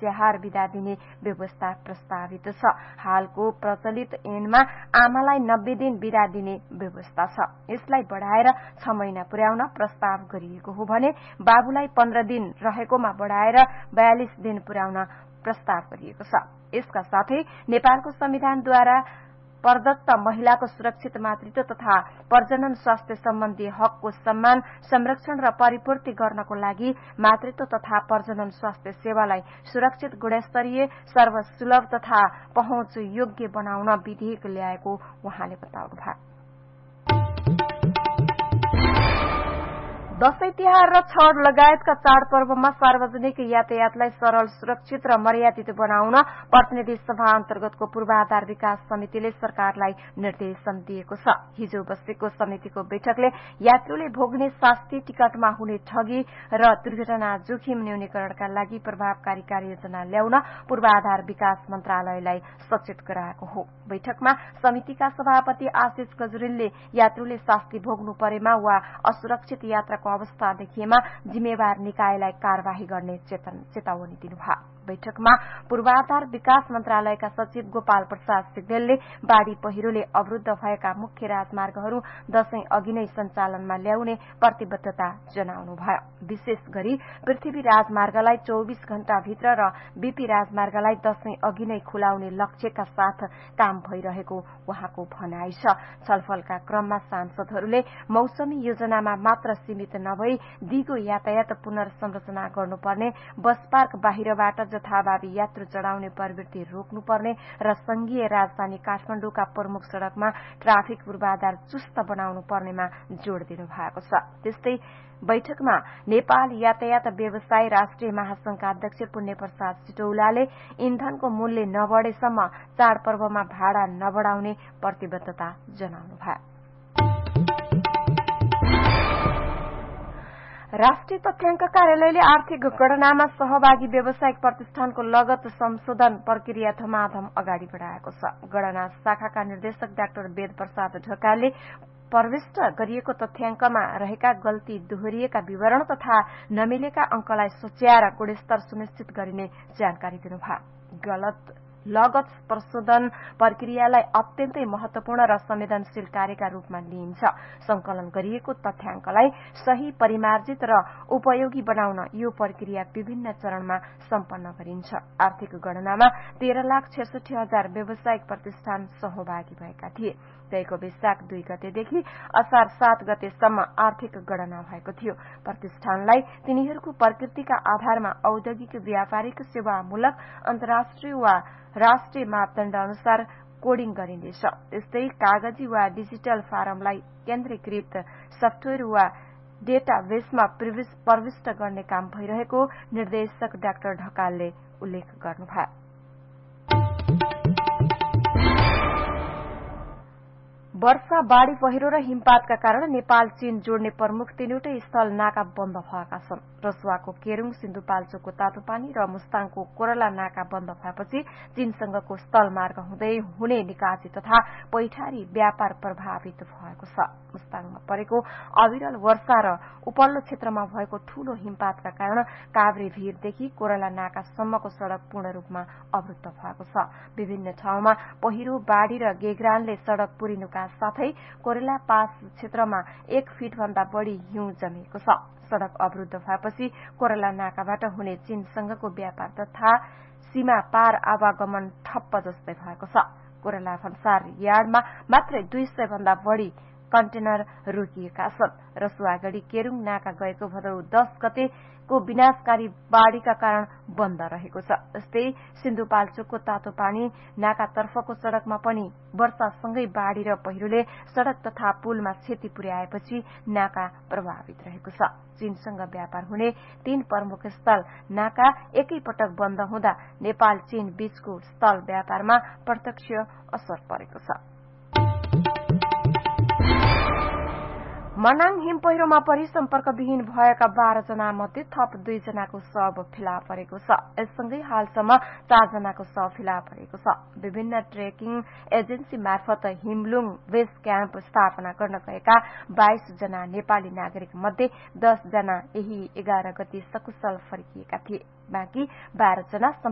स्याहार बिदा दिने व्यवस्था प्रस्तावित छ। हालको प्रचलित ऐनमा आमालाई 90 दिन बिदा दिने व्यवस्था छ। यसलाई बढ़ाएर 6 महिना पुर्याउन प्रस्ताव गरिएको हो भने बाबुलाई 15 दिन रहेकोमा बढ़ाएर 42 दिन पुर्याउन प्रस्ताव गरिएको छ। यसका साथै नेपालको संविधानद्वारा प्रदत्त महिलाको सुरक्षित मातृत्व तथा प्रजनन स्वास्थ्य सम्बन्धी हकको सम्मान, संरक्षण र परिपूर्ति गर्नको लागि मातृत्व तथा प्रजनन स्वास्थ्य सेवालाई सुरक्षित, गुणस्तरीय, सर्वसुलभ तथा पहुँच योग्य बनाउन विधेयक ल्याएको उहाँले बताउनुभयो। दशैं तिहार र छठ लगायतका चाडपर्वमा सार्वजनिक यातायातलाई सरल, सुरक्षित र मर्यादित बनाउन प्रतिनिधि सभा अन्तर्गतको पूर्वाधार विकास समितिले सरकारलाई निर्देशन दिएको छ। हिजो बसेको समितिको बैठकले यात्रुले भोग्ने शास्ति, टिकटमा हुने ठगी र दुर्घटना जोखिम न्यूनीकरणका लागि प्रभावकारी कार्ययोजना ल्याउन पूर्वाधार विकास मन्त्रालयलाई सचेत गराएको हो। बैठकमा समितिका सभापति आशिष गजुरेलले यात्रुले शास्ति भोग्नु परेमा वा असुरक्षित यात्राको अवस्था देखिएमा जिम्मेवार निकायलाई कार्यवाही गर्ने चेतावनी दिनुभयो। बैठकमा पूर्वाधार विकास मन्त्रालयका सचिव गोपाल प्रसाद सिग्देलले बाढ़ी पहिरोले अवरूद्ध भएका मुख्य राजमार्गहरू दशैं अघि नै सञ्चालनमा ल्याउने प्रतिबद्धता जनाउनुभयो। विशेष गरी पृथ्वी राजमार्गलाई 24 घण्टा भित्र र बीपी राजमार्गलाई दशैं अघि नै खुलाउने लक्ष्यका साथ काम भइरहेको उहाँको भनाइ छ। छलफलका क्रममा सांसदहरूले मौसमी योजनामा मात्र सीमित नभई दिगो यातायात पुनर्संरचना गर्नुपर्ने, बस पार्क बाहिरबाट जथाभावी यात्रु चढ़ाउने प्रवृत्ति रोक्नुपर्ने र संघीय राजधानी काठमाडौँका प्रमुख सड़कमा ट्राफिक पूर्वाधार चुस्त बनाउनु पर्नेमा जोड़ दिनु भएको छ। त्यस्तै बैठकमा नेपाल यातायात व्यवसाय राष्ट्रिय महासंघका अध्यक्ष पुण्य प्रसाद सिटौलाले इन्धनको मूल्य नबढेसम्म चाडपर्वमा भाडा नबढाउने प्रतिबद्धता जनाउनुभयो। राष्ट्रिय तथ्याङ्क कार्यालयले आर्थिक गणनामा सहभागी व्यावसायिक प्रतिष्ठानको लगत संशोधन प्रक्रिया धमाधम अगाडि बढ़ाएको छ। गणना शाखाका निर्देशक डाक्टर वेद प्रसाद ढकालले प्रविष्ट गरिएको तथ्याङ्कमा रहेका गल्ती, दोहोरिएका विवरण तथा नमिलेका अंकलाई सच्याएर गुणस्तर सुनिश्चित गरिने जानकारी दिनुभयो। लगत प्रशोधन प्रक्रियालाई अत्यन्तै महत्वपूर्ण र संवेदनशील कार्यका रूपमा लिइन्छ। संकलन गरिएको तथ्याङ्कलाई सही, परिमार्जित र उपयोगी बनाउन यो प्रक्रिया विभिन्न चरणमा सम्पन्न गरिन्छ। आर्थिक गणनामा 13,66,000 व्यावसायिक प्रतिष्ठान सहभागी भएका थिए। गएको वैशाख 2 गतेदेखि असार 7 गतेसम्म आर्थिक गणना भएको थियो। प्रतिष्ठानलाई तिनीहरूको प्रकृतिका आधारमा औद्योगिक, व्यापारिक, सेवामूलक, अन्तर्राष्ट्रिय वा राष्ट्रिय मापदण्ड अनुसार कोडिङ गरिनेछ। त्यस्तै कागजी वा डिजिटल फारमलाई केन्द्रीकृत सफ्टवेयर वा डेटाबेसमा प्रविष्ट गर्ने काम भइरहेको निर्देशक डाक्टर ढकालले उल्लेख गर्नुभयो। वर्षा, बाढ़ी पहिरो र हिमपातका कारण नेपाल चीन जोड्ने प्रमुख 3वटै स्थल नाका बन्द भएका छन्। रसुवाको केरूङ, सिन्धुपाल्चोकको तातोपानी र मुस्ताङको कोरला नाका बन्द भएपछि चीनसँगको स्थल मार्ग हुँदै हुने निकासी तथा पैठारी व्यापार प्रभावित भएको छ। मुस्ताङमा परेको अविरल वर्षा र उपल्लो क्षेत्रमा भएको ठूलो हिमपातका कारण काभ्रे भीरदेखि कोरला नाकासम्मको सड़क पूर्ण रूपमा अवरुद्ध भएको छ। विभिन्न ठाउँमा पहिरो, बाढ़ी र गेग्रानले सड़क पुरिनुका साथै कोरेला पास क्षेत्रमा 1 फिट भन्दा बढ़ी हिउँ जमेको छ। सड़क अवरुद्ध भएपछि कोरेला नाकाबाट हुने चीनसँगको व्यापार तथा सीमा पार आवागमन ठप्प जस्तै भएको छ। कोरेला भन्सार यार्डमा मात्रै 200 भन्दा बढ़ी कन्टेनर रोकिएका छन्। रसुवागढ़ी केरूङ नाका गएको भदौ 10 गतेको विनाशकारी बाढ़ीका कारण बन्द रहेको छ। जस्तै सिन्धुपाल्चोकको तातोपानी नाकातर्फको सड़कमा पनि वर्षासँगै बाढ़ी र पहिरोले सड़क तथा पुलमा क्षति पुर्याएपछि नाका प्रभावित रहेको छ। चीनसँग व्यापार हुने 3 प्रमुख स्थल नाका एकैपटक बन्द हुँदा नेपाल चीन बीचको स्थल व्यापारमा प्रत्यक्ष असर परेको छ। मनाङ हिम पहिरोमा परि सम्पर्कविहीन भएका 12 जना मध्ये थप 2 जनाको शव फेला परेको छ। यससँगै हालसम्म 4 जनाको शव फेला परेको छ। विभिन्न ट्रेकिङ एजेन्सी मार्फत हिमलुङ बेस क्याम्प स्थापना गर्न गएका 22 जना नेपाली नागरिक मध्ये 10 जना यही 11 गते सकुशल फर्किएका थिए। बाँकी 12 जना